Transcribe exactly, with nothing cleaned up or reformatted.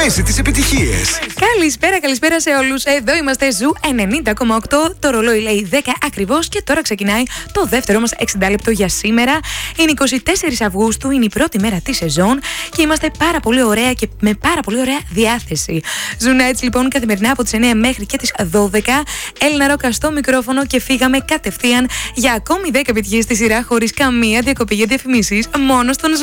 Παίζει τις επιτυχίες. Καλησπέρα, καλησπέρα σε όλους. Εδώ είμαστε Ζου ενενήντα κόμμα οκτώ. Το ρολόι λέει δέκα ακριβώς και τώρα ξεκινάει το δεύτερο μας εξήντα λεπτό για σήμερα. Είναι εικοστή τέταρτη Αυγούστου, είναι η πρώτη μέρα της σεζόν και είμαστε πάρα πολύ ωραία και με πάρα πολύ ωραία διάθεση. Ζουν έτσι λοιπόν καθημερινά από τις εννιά μέχρι και τις δώδεκα. Έλληνα Ρόκα στο μικρόφωνο και φύγαμε κατευθείαν για ακόμη δέκα επιτυχίες στη σειρά χωρίς καμία διακοπή για διαφημίσεις, μόνο στον Ζου.